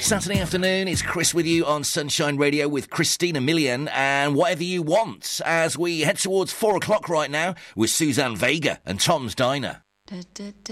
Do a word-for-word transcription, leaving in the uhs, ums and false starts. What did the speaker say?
Saturday afternoon, it's Chris with you on Sunshine Radio with Christina Milian and Whatever You Want, as we head towards four o'clock right now with Suzanne Vega and Tom's Diner.